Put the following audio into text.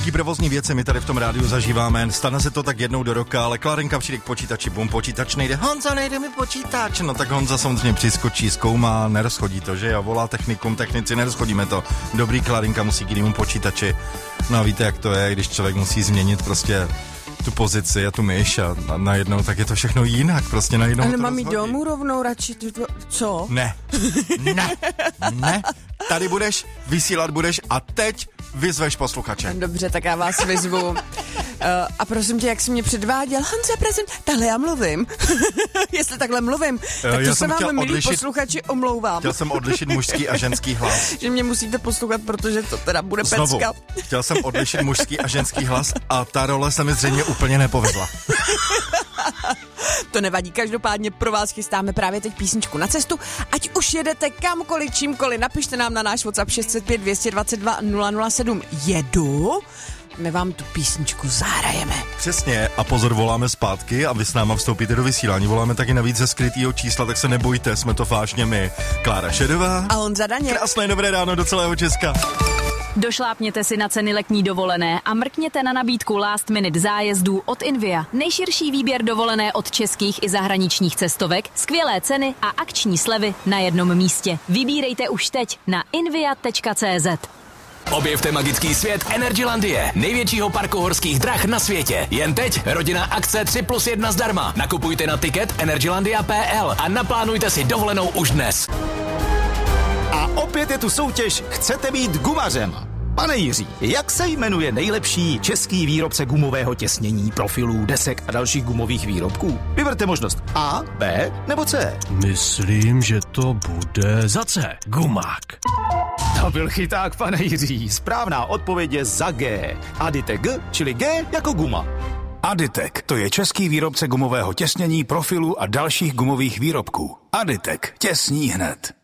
jaký provozní věci my tady v tom rádiu zažíváme. Stane se to tak jednou do roka, ale Klárenka přijde k počítači, bum, počítač nejde. Honza, nejde mi počítač. No tak Honza samozřejmě přiskočí, zkoumá, nerozchodí to, že jo, volá technikum, technici, nerozchodíme to. Dobrý, Klárenka musí k jinému počítači. No a víte, jak to je, když člověk musí změnit prostě tu pozici a tu myš a najednou tak je to všechno jinak, prostě najednou. Ale mám jít domů rovnou radši, co? Ne, tady budeš, vysílat budeš a teď vyzveš posluchače. Dobře, tak já vás vyzvu. A prosím tě, jak jsi mě předváděl, Honza, prosím, takhle já mluvím. Jestli takhle mluvím, tak to se vám, milí posluchači, omlouvám. Chtěl jsem odlišit mužský a ženský hlas. Že mě musíte poslouchat, protože to teda bude Znovu, pecka. chtěl jsem odlišit mužský a ženský hlas a ta role se mi zřejmě úplně nepovedla. To nevadí, každopádně pro vás chystáme právě teď písničku na cestu. Ať už jedete kamkoliv, čímkoliv, napište nám na náš WhatsApp 605 222 007. Jedu? My vám tu písničku zahrajeme. Přesně, a pozor, voláme zpátky a vy s náma vstoupíte do vysílání. Voláme taky navíc ze skrytýho čísla, tak se nebojte, jsme to vážně my. Klára Šedová a Honza Daněk. Krásné dobré ráno do celého Česka. Došlápněte si na ceny letní dovolené a mrkněte na nabídku last minute zájezdů od Invia. Nejširší výběr dovolené od českých i zahraničních cestovek, skvělé ceny a akční slevy na jednom místě. Vybírejte už teď na invia.cz. Objevte magický svět Energylandie, největšího parku horských drah na světě. Jen teď rodinná akce 3+1 zdarma. Nakupujte na tiket energylandia.pl a naplánujte si dovolenou už dnes. A opět je tu soutěž Chcete být gumařem. Pane Jiří, jak se jmenuje nejlepší český výrobce gumového těsnění, profilů, desek a dalších gumových výrobků? Vyberte možnost A, B nebo C. Myslím, že to bude za C. Gumák. To byl chyták, pane Jiří. Správná odpověď je za G. Aditek G, čili G jako guma. Aditek, to je český výrobce gumového těsnění, profilů a dalších gumových výrobků. Aditek, těsní hned.